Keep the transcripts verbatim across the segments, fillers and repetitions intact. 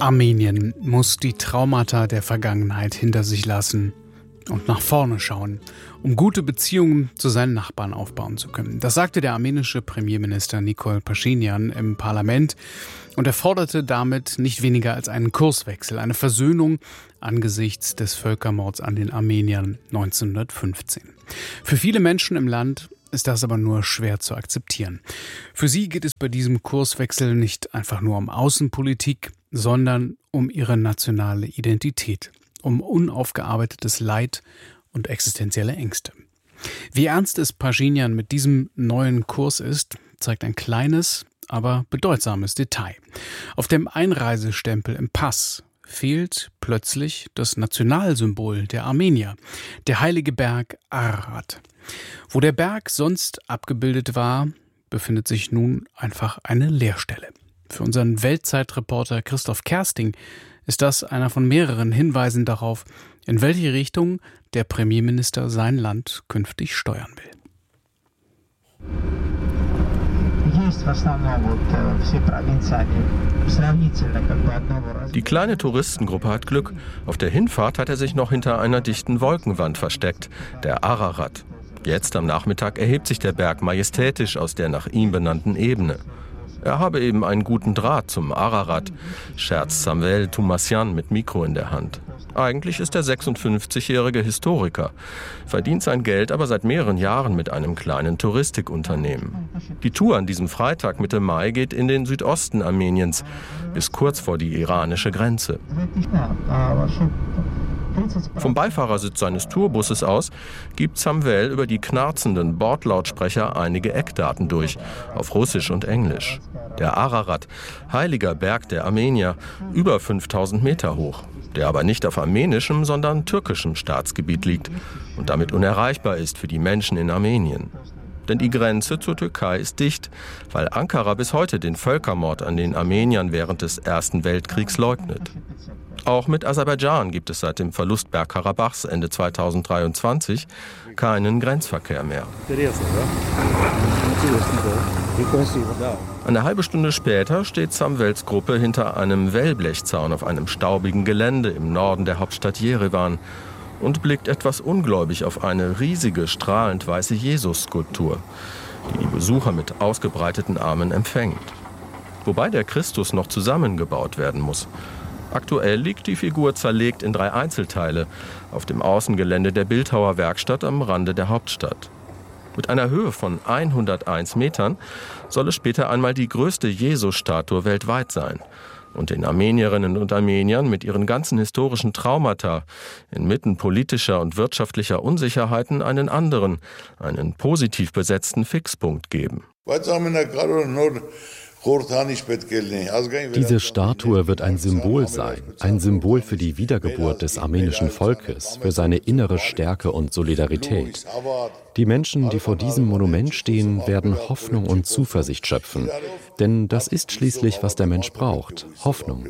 Armenien muss die Traumata der Vergangenheit hinter sich lassen und nach vorne schauen, um gute Beziehungen zu seinen Nachbarn aufbauen zu können. Das sagte der armenische Premierminister Nikol Paschinjan im Parlament und er forderte damit nicht weniger als einen Kurswechsel, eine Versöhnung angesichts des Völkermords an den Armeniern neunzehnhundertfünfzehn. Für viele Menschen im Land ist das aber nur schwer zu akzeptieren. Für sie geht es bei diesem Kurswechsel nicht einfach nur um Außenpolitik, sondern um ihre nationale Identität, um unaufgearbeitetes Leid und existenzielle Ängste. Wie ernst es Paschinjan mit diesem neuen Kurs ist, zeigt ein kleines, aber bedeutsames Detail. Auf dem Einreisestempel im Pass fehlt plötzlich das Nationalsymbol der Armenier, der heilige Berg Ararat. Wo der Berg sonst abgebildet war, befindet sich nun einfach eine Leerstelle. Für unseren Weltzeitreporter Christoph Kersting ist das einer von mehreren Hinweisen darauf, in welche Richtung der Premierminister sein Land künftig steuern will. Die kleine Touristengruppe hat Glück. Auf der Hinfahrt hat er sich noch hinter einer dichten Wolkenwand versteckt, der Ararat. Jetzt am Nachmittag erhebt sich der Berg majestätisch aus der nach ihm benannten Ebene. Er habe eben einen guten Draht zum Ararat, scherzt Samuel Toumassian mit Mikro in der Hand. Eigentlich ist der sechsundfünfzigjährige Historiker, verdient sein Geld aber seit mehreren Jahren mit einem kleinen Touristikunternehmen. Die Tour an diesem Freitag Mitte Mai geht in den Südosten Armeniens, bis kurz vor die iranische Grenze. Vom Beifahrersitz seines Tourbusses aus gibt Samuel über die knarzenden Bordlautsprecher einige Eckdaten durch, auf Russisch und Englisch. Der Ararat, heiliger Berg der Armenier, über fünftausend Meter hoch, der aber nicht auf armenischem, sondern türkischem Staatsgebiet liegt und damit unerreichbar ist für die Menschen in Armenien. Denn die Grenze zur Türkei ist dicht, weil Ankara bis heute den Völkermord an den Armeniern während des Ersten Weltkriegs leugnet. Auch mit Aserbaidschan gibt es seit dem Verlust Bergkarabachs Ende zweitausenddreiundzwanzig keinen Grenzverkehr mehr. Eine halbe Stunde später steht Samuels Gruppe hinter einem Wellblechzaun auf einem staubigen Gelände im Norden der Hauptstadt Jerewan und blickt etwas ungläubig auf eine riesige, strahlend weiße Jesus-Skulptur, die die Besucher mit ausgebreiteten Armen empfängt. Wobei der Christus noch zusammengebaut werden muss. Aktuell liegt die Figur zerlegt in drei Einzelteile auf dem Außengelände der Bildhauerwerkstatt am Rande der Hauptstadt. Mit einer Höhe von hunderteins Metern soll es später einmal die größte Jesus-Statue weltweit sein und den Armenierinnen und Armeniern mit ihren ganzen historischen Traumata inmitten politischer und wirtschaftlicher Unsicherheiten einen anderen, einen positiv besetzten Fixpunkt geben. Diese Statue wird ein Symbol sein, ein Symbol für die Wiedergeburt des armenischen Volkes, für seine innere Stärke und Solidarität. Die Menschen, die vor diesem Monument stehen, werden Hoffnung und Zuversicht schöpfen. Denn das ist schließlich, was der Mensch braucht, Hoffnung.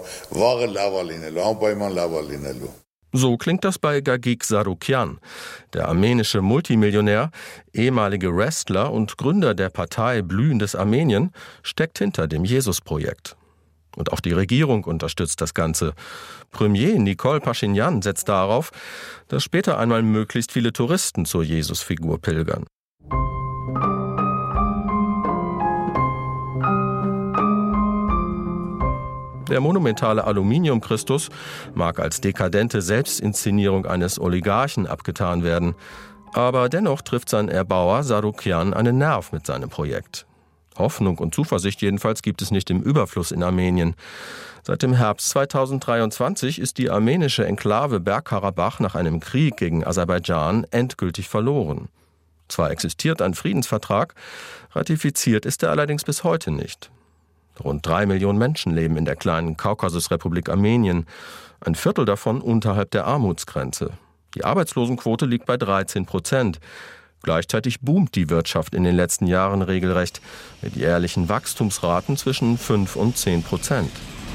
So klingt das bei Gagik Sarukyan. Der armenische Multimillionär, ehemalige Wrestler und Gründer der Partei Blühendes Armenien, steckt hinter dem Jesus-Projekt. Und auch die Regierung unterstützt das Ganze. Premier Nikol Paschinjan setzt darauf, dass später einmal möglichst viele Touristen zur Jesusfigur pilgern. Der monumentale Aluminium-Christus mag als dekadente Selbstinszenierung eines Oligarchen abgetan werden. Aber dennoch trifft sein Erbauer Sarukyan einen Nerv mit seinem Projekt. Hoffnung und Zuversicht jedenfalls gibt es nicht im Überfluss in Armenien. Seit dem Herbst zweitausenddreiundzwanzig ist die armenische Enklave Bergkarabach nach einem Krieg gegen Aserbaidschan endgültig verloren. Zwar existiert ein Friedensvertrag, ratifiziert ist er allerdings bis heute nicht. Rund drei Millionen Menschen leben in der kleinen Kaukasusrepublik Armenien, ein Viertel davon unterhalb der Armutsgrenze. Die Arbeitslosenquote liegt bei dreizehn Prozent. Gleichzeitig boomt die Wirtschaft in den letzten Jahren regelrecht, mit jährlichen Wachstumsraten zwischen fünf und zehn Prozent.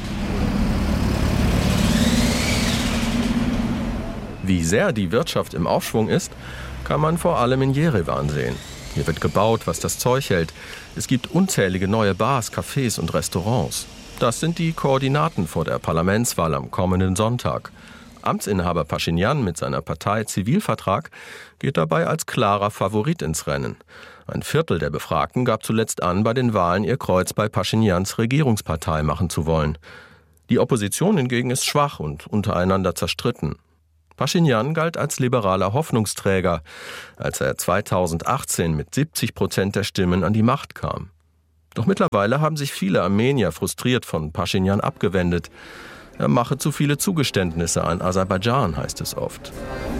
Wie sehr die Wirtschaft im Aufschwung ist, kann man vor allem in Jerewan sehen. Hier wird gebaut, was das Zeug hält. Es gibt unzählige neue Bars, Cafés und Restaurants. Das sind die Koordinaten vor der Parlamentswahl am kommenden Sonntag. Amtsinhaber Paschinjan mit seiner Partei Zivilvertrag geht dabei als klarer Favorit ins Rennen. Ein Viertel der Befragten gab zuletzt an, bei den Wahlen ihr Kreuz bei Paschinjans Regierungspartei machen zu wollen. Die Opposition hingegen ist schwach und untereinander zerstritten. Paschinjan galt als liberaler Hoffnungsträger, als er zweitausendachtzehn mit siebzig Prozent der Stimmen an die Macht kam. Doch mittlerweile haben sich viele Armenier frustriert von Paschinjan abgewendet. Er mache zu viele Zugeständnisse an Aserbaidschan, heißt es oft.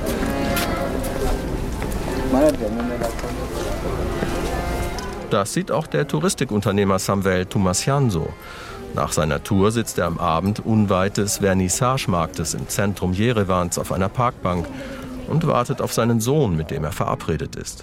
Das sieht auch der Touristikunternehmer Samvel Tumasyan so. Nach seiner Tour sitzt er am Abend unweit des Vernissage-Marktes im Zentrum Jerevans auf einer Parkbank und wartet auf seinen Sohn, mit dem er verabredet ist.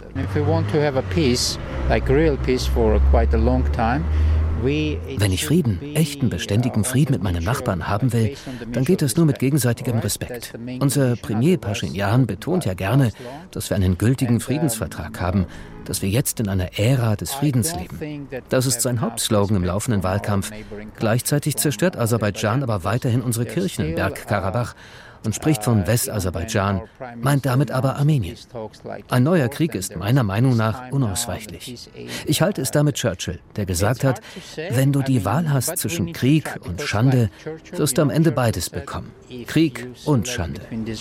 Wenn ich Frieden, echten, beständigen Frieden mit meinen Nachbarn haben will, dann geht es nur mit gegenseitigem Respekt. Unser Premier Paschinjan betont ja gerne, dass wir einen gültigen Friedensvertrag haben, dass wir jetzt in einer Ära des Friedens leben. Das ist sein Hauptslogan im laufenden Wahlkampf. Gleichzeitig zerstört Aserbaidschan aber weiterhin unsere Kirchen in Bergkarabach und spricht von Westaserbaidschan, meint damit aber Armenien. Ein neuer Krieg ist meiner Meinung nach unausweichlich. Ich halte es da mit Churchill, der gesagt hat, wenn du die Wahl hast zwischen Krieg und Schande, wirst du am Ende beides bekommen. Krieg und Schande.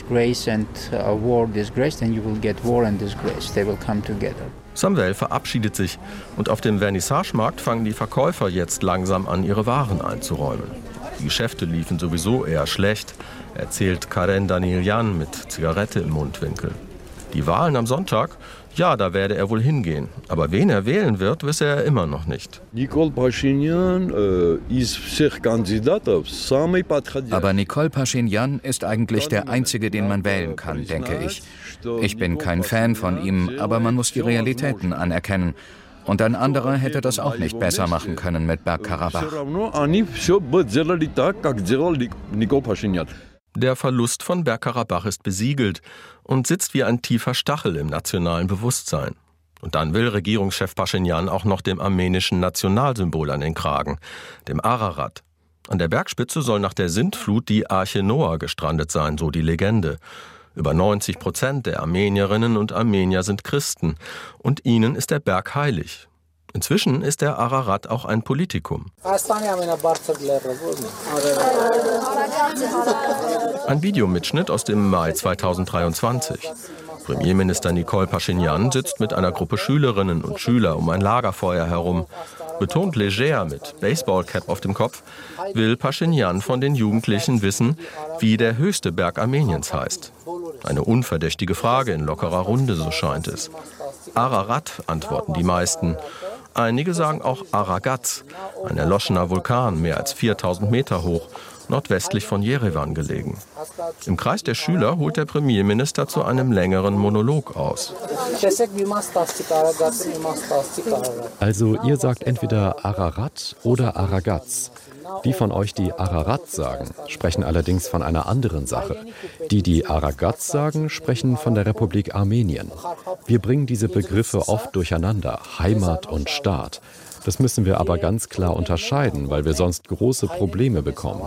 Samvel verabschiedet sich und auf dem Vernissagemarkt fangen die Verkäufer jetzt langsam an, ihre Waren einzuräumen. Die Geschäfte liefen sowieso eher schlecht, erzählt Karen Danilyan mit Zigarette im Mundwinkel. Die Wahlen am Sonntag? Ja, da werde er wohl hingehen. Aber wen er wählen wird, wisse er immer noch nicht. Nikol Paschinjan ist всех кандидатов самый подходящий. Aber Nikol Paschinjan ist eigentlich der einzige, den man wählen kann, denke ich. Ich bin kein Fan von ihm, aber man muss die Realitäten anerkennen. Und ein anderer hätte das auch nicht besser machen können mit Bergkarabach. Der Verlust von Bergkarabach ist besiegelt und sitzt wie ein tiefer Stachel im nationalen Bewusstsein. Und dann will Regierungschef Paschinjan auch noch dem armenischen Nationalsymbol an den Kragen, dem Ararat. An der Bergspitze soll nach der Sintflut die Arche Noah gestrandet sein, so die Legende. Über neunzig Prozent der Armenierinnen und Armenier sind Christen und ihnen ist der Berg heilig. Inzwischen ist der Ararat auch ein Politikum. Ein Videomitschnitt aus dem Mai zweitausenddreiundzwanzig. Premierminister Nikol Paschinjan sitzt mit einer Gruppe Schülerinnen und Schüler um ein Lagerfeuer herum. Betont leger mit Baseballcap auf dem Kopf, will Paschinjan von den Jugendlichen wissen, wie der höchste Berg Armeniens heißt. Eine unverdächtige Frage in lockerer Runde, so scheint es. Ararat, antworten die meisten. Einige sagen auch Aragaz, ein erloschener Vulkan, mehr als viertausend Meter hoch, nordwestlich von Jerewan gelegen. Im Kreis der Schüler holt der Premierminister zu einem längeren Monolog aus. Also ihr sagt entweder Ararat oder Aragaz. Die von euch, die Ararat sagen, sprechen allerdings von einer anderen Sache. Die, die Aragaz sagen, sprechen von der Republik Armenien. Wir bringen diese Begriffe oft durcheinander, Heimat und Staat. Das müssen wir aber ganz klar unterscheiden, weil wir sonst große Probleme bekommen.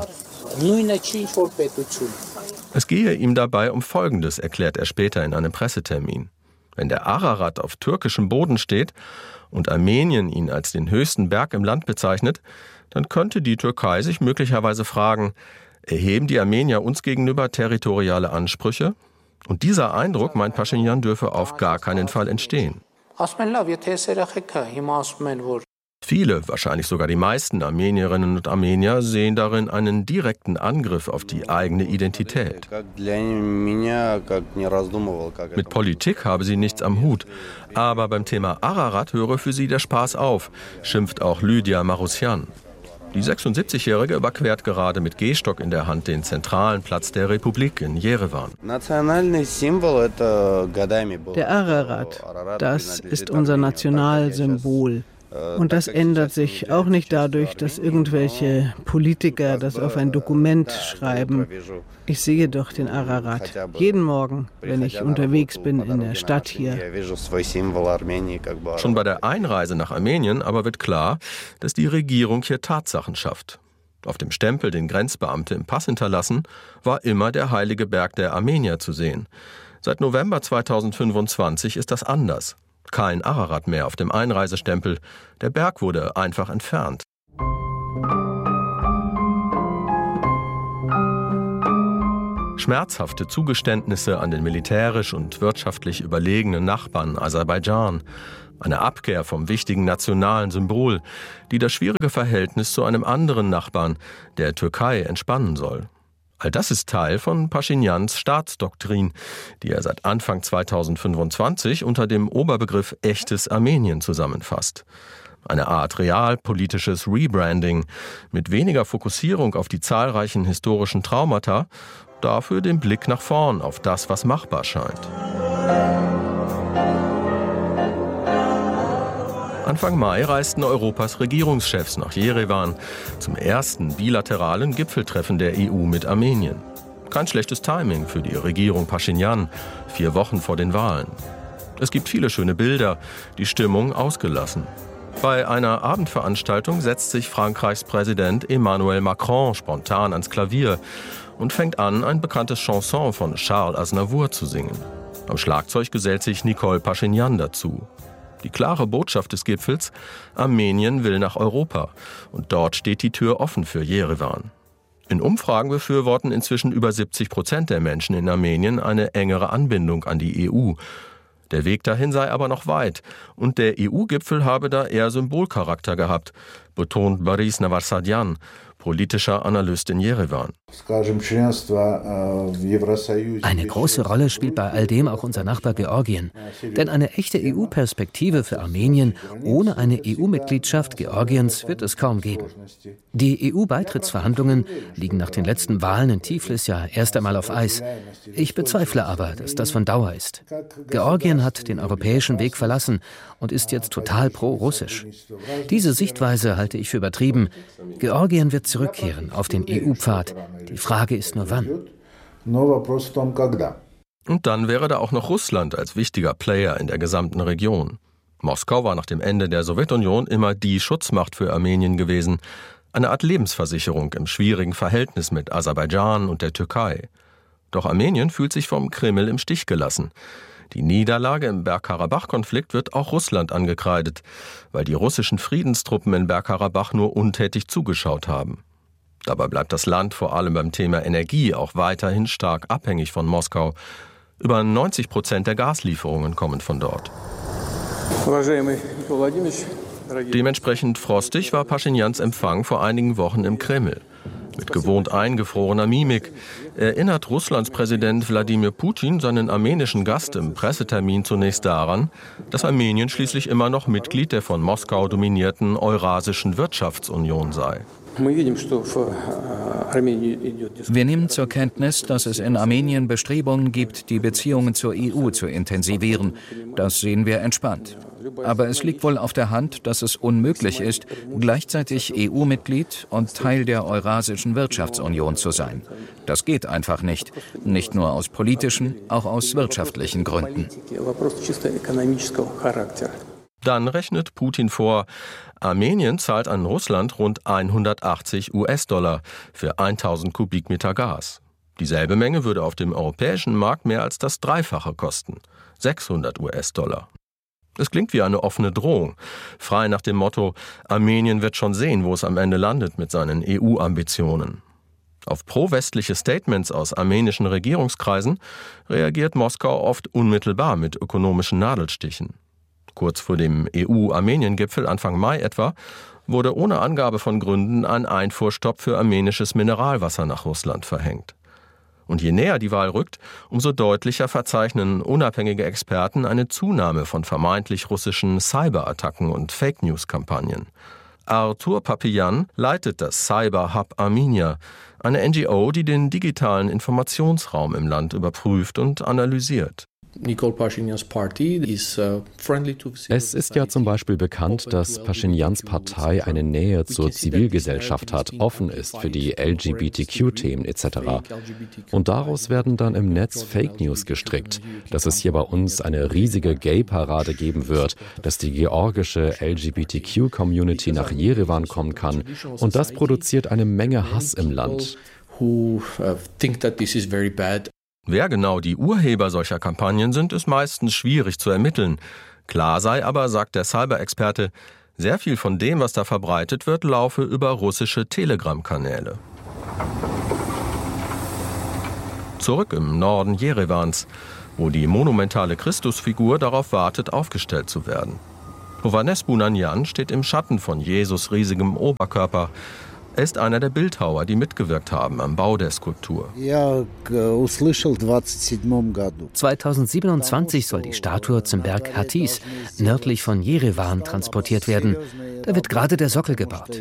Es gehe ihm dabei um Folgendes, erklärt er später in einem Pressetermin. Wenn der Ararat auf türkischem Boden steht und Armenien ihn als den höchsten Berg im Land bezeichnet, dann könnte die Türkei sich möglicherweise fragen, erheben die Armenier uns gegenüber territoriale Ansprüche? Und dieser Eindruck, meint Paschinjan, dürfe auf gar keinen Fall entstehen. Viele, wahrscheinlich sogar die meisten Armenierinnen und Armenier sehen darin einen direkten Angriff auf die eigene Identität. Mit Politik habe sie nichts am Hut, aber beim Thema Ararat höre für sie der Spaß auf, schimpft auch Lydia Marusyan. Die sechsundsiebzigjährige überquert gerade mit Gehstock in der Hand den zentralen Platz der Republik in Jerewan. Der Ararat, das ist unser Nationalsymbol. Und das ändert sich auch nicht dadurch, dass irgendwelche Politiker das auf ein Dokument schreiben. Ich sehe doch den Ararat jeden Morgen, wenn ich unterwegs bin in der Stadt hier. Schon bei der Einreise nach Armenien aber wird klar, dass die Regierung hier Tatsachen schafft. Auf dem Stempel, den Grenzbeamte im Pass hinterlassen, war immer der heilige Berg der Armenier zu sehen. Seit November zweitausendfünfundzwanzig ist das anders. Kein Ararat mehr auf dem Einreisestempel. Der Berg wurde einfach entfernt. Schmerzhafte Zugeständnisse an den militärisch und wirtschaftlich überlegenen Nachbarn Aserbaidschan. Eine Abkehr vom wichtigen nationalen Symbol, die das schwierige Verhältnis zu einem anderen Nachbarn, der Türkei, entspannen soll. All das ist Teil von Paschinjans Staatsdoktrin, die er seit Anfang zweitausendfünfundzwanzig unter dem Oberbegriff echtes Armenien zusammenfasst. Eine Art realpolitisches Rebranding mit weniger Fokussierung auf die zahlreichen historischen Traumata, dafür den Blick nach vorn auf das, was machbar scheint. Anfang Mai reisten Europas Regierungschefs nach Jerewan zum ersten bilateralen Gipfeltreffen der E U mit Armenien. Kein schlechtes Timing für die Regierung Paschinjan, vier Wochen vor den Wahlen. Es gibt viele schöne Bilder, die Stimmung ausgelassen. Bei einer Abendveranstaltung setzt sich Frankreichs Präsident Emmanuel Macron spontan ans Klavier und fängt an, ein bekanntes Chanson von Charles Aznavour zu singen. Am Schlagzeug gesellt sich Nikol Paschinjan dazu. Die klare Botschaft des Gipfels: Armenien will nach Europa. Und dort steht die Tür offen für Jerewan. In Umfragen befürworten inzwischen über siebzig Prozent der Menschen in Armenien eine engere Anbindung an die E U. Der Weg dahin sei aber noch weit. Und der E U-Gipfel habe da eher Symbolcharakter gehabt, betont Boris Navarsadian, politischer Analyst in Jerewan. Eine große Rolle spielt bei all dem auch unser Nachbar Georgien. Denn eine echte E U-Perspektive für Armenien ohne eine E U-Mitgliedschaft Georgiens wird es kaum geben. Die E U-Beitrittsverhandlungen liegen nach den letzten Wahlen in Tiflis ja erst einmal auf Eis. Ich bezweifle aber, dass das von Dauer ist. Georgien hat den europäischen Weg verlassen und ist jetzt total pro-russisch. Diese Sichtweise halte ich für übertrieben. Georgien wird zurückkehren auf den E U-Pfad. Die Frage ist nur wann. Und dann wäre da auch noch Russland als wichtiger Player in der gesamten Region. Moskau war nach dem Ende der Sowjetunion immer die Schutzmacht für Armenien gewesen. Eine Art Lebensversicherung im schwierigen Verhältnis mit Aserbaidschan und der Türkei. Doch Armenien fühlt sich vom Kreml im Stich gelassen. Die Niederlage im Bergkarabach-Konflikt wird auch Russland angekreidet, weil die russischen Friedenstruppen in Bergkarabach nur untätig zugeschaut haben. Dabei bleibt das Land vor allem beim Thema Energie auch weiterhin stark abhängig von Moskau. Über neunzig Prozent der Gaslieferungen kommen von dort. Dementsprechend frostig war Paschinjans Empfang vor einigen Wochen im Kreml. Mit gewohnt eingefrorener Mimik erinnert Russlands Präsident Wladimir Putin seinen armenischen Gast im Pressetermin zunächst daran, dass Armenien schließlich immer noch Mitglied der von Moskau dominierten Eurasischen Wirtschaftsunion sei. Wir nehmen zur Kenntnis, dass es in Armenien Bestrebungen gibt, die Beziehungen zur E U zu intensivieren. Das sehen wir entspannt. Aber es liegt wohl auf der Hand, dass es unmöglich ist, gleichzeitig E U-Mitglied und Teil der Eurasischen Wirtschaftsunion zu sein. Das geht einfach nicht. Nicht nur aus politischen, auch aus wirtschaftlichen Gründen. Dann rechnet Putin vor, Armenien zahlt an Russland rund hundertachtzig US-Dollar für tausend Kubikmeter Gas. Dieselbe Menge würde auf dem europäischen Markt mehr als das Dreifache kosten, sechshundert US-Dollar. Es klingt wie eine offene Drohung, frei nach dem Motto, Armenien wird schon sehen, wo es am Ende landet mit seinen E U-Ambitionen. Auf pro-westliche Statements aus armenischen Regierungskreisen reagiert Moskau oft unmittelbar mit ökonomischen Nadelstichen. Kurz vor dem E U-Armenien-Gipfel Anfang Mai etwa wurde ohne Angabe von Gründen ein Einfuhrstopp für armenisches Mineralwasser nach Russland verhängt. Und je näher die Wahl rückt, umso deutlicher verzeichnen unabhängige Experten eine Zunahme von vermeintlich russischen Cyberattacken und Fake-News-Kampagnen. Artur Papian leitet das Cyber Hub Armenia, eine N G O, die den digitalen Informationsraum im Land überprüft und analysiert. Es ist ja zum Beispiel bekannt, dass Paschinyans Partei eine Nähe zur Zivilgesellschaft hat, offen ist für die L G B T Q-Themen et cetera. Und daraus werden dann im Netz Fake News gestrickt, dass es hier bei uns eine riesige Gay-Parade geben wird, dass die georgische L G B T Q-Community nach Jerewan kommen kann. Und das produziert eine Menge Hass im Land. Wer genau die Urheber solcher Kampagnen sind, ist meistens schwierig zu ermitteln. Klar sei aber, sagt der Cyber-Experte, sehr viel von dem, was da verbreitet wird, laufe über russische Telegram-Kanäle. Zurück im Norden Jerewans, wo die monumentale Christusfigur darauf wartet, aufgestellt zu werden. Hovhannes Bounanian steht im Schatten von Jesus riesigem Oberkörper. Er ist einer der Bildhauer, die mitgewirkt haben am Bau der Skulptur. zweitausendsiebenundzwanzig soll die Statue zum Berg Hatis, nördlich von Jerewan, transportiert werden. Da wird gerade der Sockel gebaut.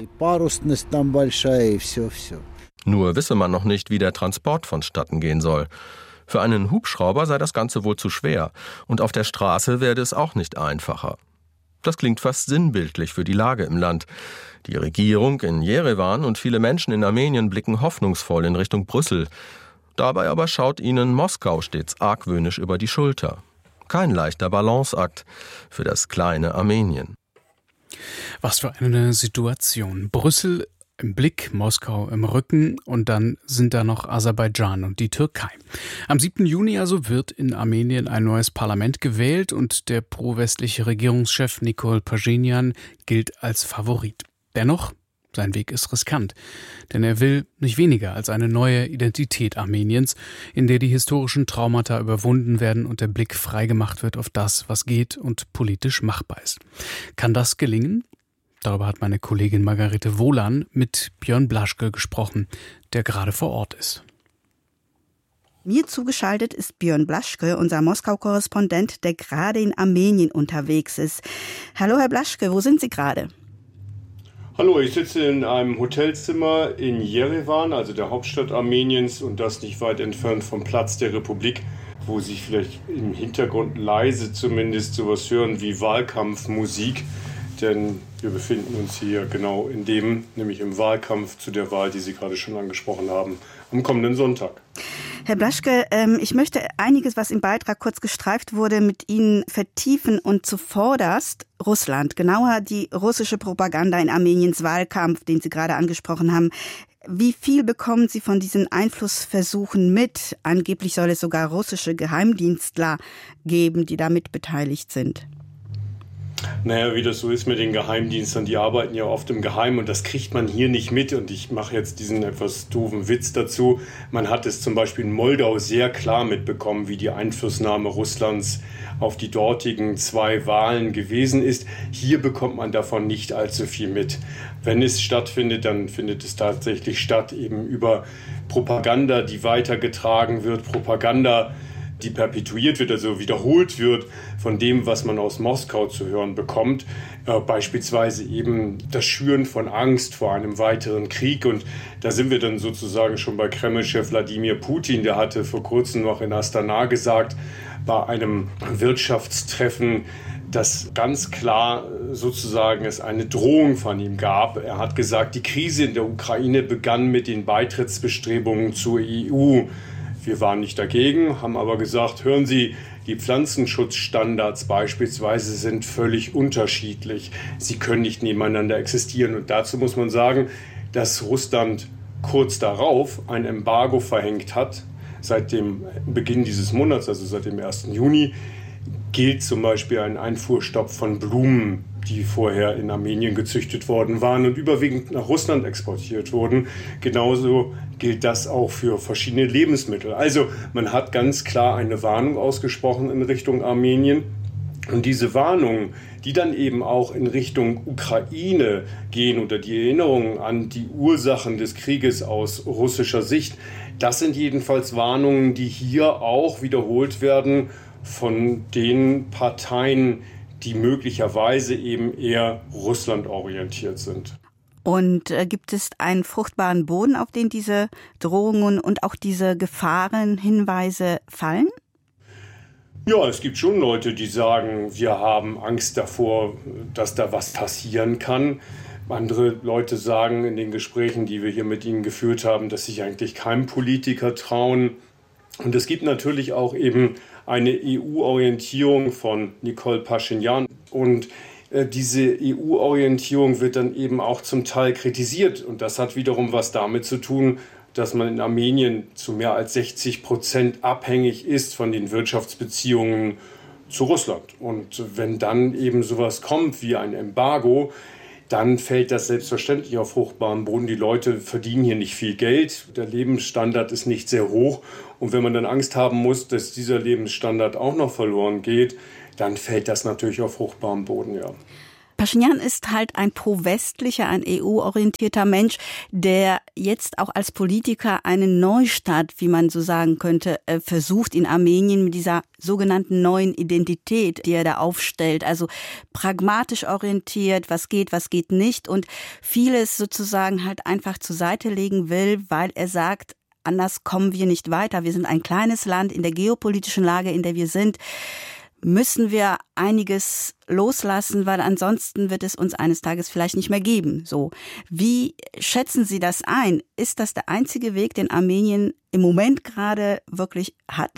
Nur wisse man noch nicht, wie der Transport vonstatten gehen soll. Für einen Hubschrauber sei das Ganze wohl zu schwer. Und auf der Straße werde es auch nicht einfacher. Das klingt fast sinnbildlich für die Lage im Land. Die Regierung in Jerewan und viele Menschen in Armenien blicken hoffnungsvoll in Richtung Brüssel. Dabei aber schaut ihnen Moskau stets argwöhnisch über die Schulter. Kein leichter Balanceakt für das kleine Armenien. Was für eine Situation. Brüssel im Blick, Moskau im Rücken und dann sind da noch Aserbaidschan und die Türkei. Am siebten Juni also wird in Armenien ein neues Parlament gewählt und der pro-westliche Regierungschef Nikol Paschinjan gilt als Favorit. Dennoch, sein Weg ist riskant, denn er will nicht weniger als eine neue Identität Armeniens, in der die historischen Traumata überwunden werden und der Blick freigemacht wird auf das, was geht und politisch machbar ist. Kann das gelingen? Darüber hat meine Kollegin Margarete Wohlan mit Björn Blaschke gesprochen, der gerade vor Ort ist. Mir zugeschaltet ist Björn Blaschke, unser Moskau-Korrespondent, der gerade in Armenien unterwegs ist. Hallo Herr Blaschke, wo sind Sie gerade? Hallo, ich sitze in einem Hotelzimmer in Jerewan, also der Hauptstadt Armeniens, und das nicht weit entfernt vom Platz der Republik, wo Sie vielleicht im Hintergrund leise zumindest sowas hören wie Wahlkampfmusik. Denn wir befinden uns hier genau in dem, nämlich im Wahlkampf zu der Wahl, die Sie gerade schon angesprochen haben, am kommenden Sonntag. Herr Blaschke, ähm, ich möchte einiges, was im Beitrag kurz gestreift wurde, mit Ihnen vertiefen und zuvorderst Russland, genauer die russische Propaganda in Armeniens Wahlkampf, den Sie gerade angesprochen haben. Wie viel bekommen Sie von diesen Einflussversuchen mit? Angeblich soll es sogar russische Geheimdienstler geben, die damit beteiligt sind. Naja, wie das so ist mit den Geheimdiensten, die arbeiten ja oft im Geheimen und das kriegt man hier nicht mit. Und ich mache jetzt diesen etwas doofen Witz dazu. Man hat es zum Beispiel in Moldau sehr klar mitbekommen, wie die Einflussnahme Russlands auf die dortigen zwei Wahlen gewesen ist. Hier bekommt man davon nicht allzu viel mit. Wenn es stattfindet, dann findet es tatsächlich statt, eben über Propaganda, die weitergetragen wird, Propaganda, die perpetuiert wird, also wiederholt wird von dem, was man aus Moskau zu hören bekommt. Äh, beispielsweise eben das Schüren von Angst vor einem weiteren Krieg. Und da sind wir dann sozusagen schon bei Kreml-Chef Wladimir Putin. Der hatte vor kurzem noch in Astana gesagt, bei einem Wirtschaftstreffen, dass ganz klar sozusagen es eine Drohung von ihm gab. Er hat gesagt, die Krise in der Ukraine begann mit den Beitrittsbestrebungen zur E U. Wir waren nicht dagegen, haben aber gesagt, hören Sie, die Pflanzenschutzstandards beispielsweise sind völlig unterschiedlich. Sie können nicht nebeneinander existieren. Und dazu muss man sagen, dass Russland kurz darauf ein Embargo verhängt hat. Seit dem Beginn dieses Monats, also seit dem ersten Juni, gilt zum Beispiel ein Einfuhrstopp von Blumen, die vorher in Armenien gezüchtet worden waren und überwiegend nach Russland exportiert wurden. Genauso gilt das auch für verschiedene Lebensmittel. Also man hat ganz klar eine Warnung ausgesprochen in Richtung Armenien. Und diese Warnungen, die dann eben auch in Richtung Ukraine gehen oder die Erinnerungen an die Ursachen des Krieges aus russischer Sicht, das sind jedenfalls Warnungen, die hier auch wiederholt werden von den Parteien, die möglicherweise eben eher russlandorientiert sind. Und äh, gibt es einen fruchtbaren Boden, auf den diese Drohungen und auch diese Gefahrenhinweise fallen? Ja, es gibt schon Leute, die sagen, wir haben Angst davor, dass da was passieren kann. Andere Leute sagen in den Gesprächen, die wir hier mit ihnen geführt haben, dass sich eigentlich keinem Politiker trauen. Und es gibt natürlich auch eben eine E U-Orientierung von Nikol Paschinjan. Und äh, diese E U-Orientierung wird dann eben auch zum Teil kritisiert. Und das hat wiederum was damit zu tun, dass man in Armenien zu mehr als sechzig Prozent abhängig ist von den Wirtschaftsbeziehungen zu Russland. Und wenn dann eben sowas kommt wie ein Embargo, dann fällt das selbstverständlich auf fruchtbaren Boden. Die Leute verdienen hier nicht viel Geld, der Lebensstandard ist nicht sehr hoch. Und wenn man dann Angst haben muss, dass dieser Lebensstandard auch noch verloren geht, dann fällt das natürlich auf fruchtbaren Boden, ja. Paschinjan ist halt ein pro-westlicher, ein E U-orientierter Mensch, der jetzt auch als Politiker einen Neustart, wie man so sagen könnte, versucht in Armenien mit dieser sogenannten neuen Identität, die er da aufstellt. Also pragmatisch orientiert, was geht, was geht nicht und vieles sozusagen halt einfach zur Seite legen will, weil er sagt, anders kommen wir nicht weiter. Wir sind ein kleines Land in der geopolitischen Lage, in der wir sind. Müssen wir einiges loslassen, weil ansonsten wird es uns eines Tages vielleicht nicht mehr geben. So, wie schätzen Sie das ein? Ist das der einzige Weg, den Armenien im Moment gerade wirklich hat?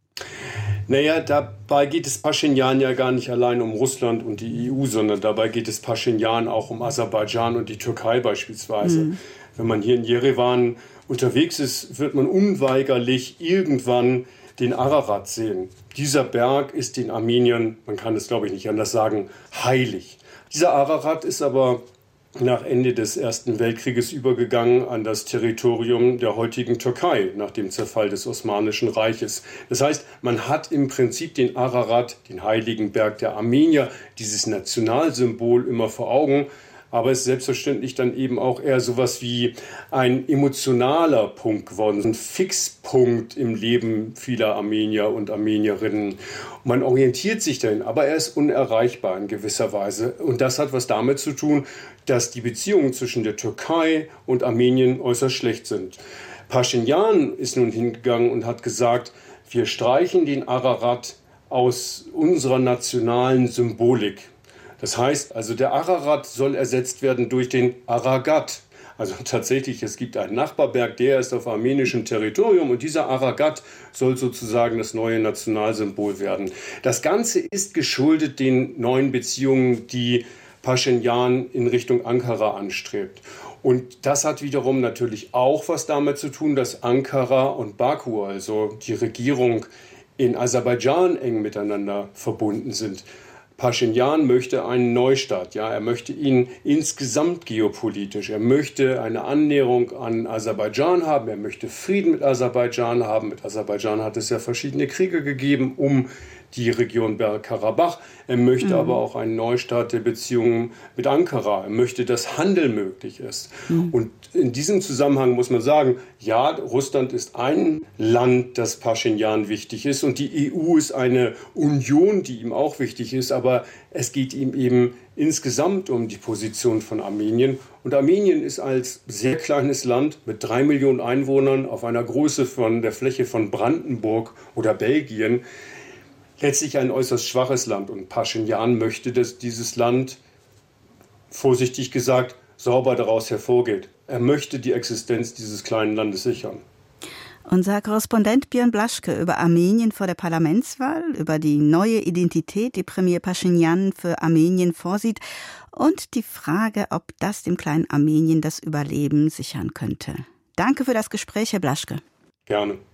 Naja, dabei geht es Paschinjan ja gar nicht allein um Russland und die E U, sondern dabei geht es Paschinjan auch um Aserbaidschan und die Türkei beispielsweise. Mhm. Wenn man hier in Jerewan unterwegs ist, wird man unweigerlich irgendwann den Ararat sehen. Dieser Berg ist den Armeniern, man kann es glaube ich nicht anders sagen, heilig. Dieser Ararat ist aber nach Ende des Ersten Weltkrieges übergegangen an das Territorium der heutigen Türkei nach dem Zerfall des Osmanischen Reiches. Das heißt, man hat im Prinzip den Ararat, den heiligen Berg der Armenier, dieses Nationalsymbol immer vor Augen. Aber es ist selbstverständlich dann eben auch eher sowas wie ein emotionaler Punkt geworden, ein Fixpunkt im Leben vieler Armenier und Armenierinnen. Man orientiert sich dahin, aber er ist unerreichbar in gewisser Weise. Und das hat was damit zu tun, dass die Beziehungen zwischen der Türkei und Armenien äußerst schlecht sind. Paschinjan ist nun hingegangen und hat gesagt, wir streichen den Ararat aus unserer nationalen Symbolik. Das heißt, also der Ararat soll ersetzt werden durch den Aragat. Also tatsächlich, es gibt einen Nachbarberg, der ist auf armenischem Territorium und dieser Aragat soll sozusagen das neue Nationalsymbol werden. Das Ganze ist geschuldet den neuen Beziehungen, die Paschinjan in Richtung Ankara anstrebt. Und das hat wiederum natürlich auch was damit zu tun, dass Ankara und Baku, also die Regierung in Aserbaidschan, eng miteinander verbunden sind. Paschinjan möchte einen Neustart, ja, er möchte ihn insgesamt geopolitisch, er möchte eine Annäherung an Aserbaidschan haben, er möchte Frieden mit Aserbaidschan haben. Mit Aserbaidschan hat es ja verschiedene Kriege gegeben um die Region Bergkarabach. Er möchte mhm. aber auch einen Neustart der Beziehungen mit Ankara. Er möchte, dass Handel möglich ist. Mhm. Und in diesem Zusammenhang muss man sagen, ja, Russland ist ein Land, das Paschinjan wichtig ist. Und die E U ist eine Union, die ihm auch wichtig ist. Aber es geht ihm eben insgesamt um die Position von Armenien. Und Armenien ist als sehr kleines Land mit drei Millionen Einwohnern auf einer Größe von der Fläche von Brandenburg oder Belgien letztlich ein äußerst schwaches Land. Und Paschinjan möchte, dass dieses Land, vorsichtig gesagt, sauber daraus hervorgeht. Er möchte die Existenz dieses kleinen Landes sichern. Unser Korrespondent Björn Blaschke über Armenien vor der Parlamentswahl, über die neue Identität, die Premier Paschinjan für Armenien vorsieht und die Frage, ob das dem kleinen Armenien das Überleben sichern könnte. Danke für das Gespräch, Herr Blaschke. Gerne.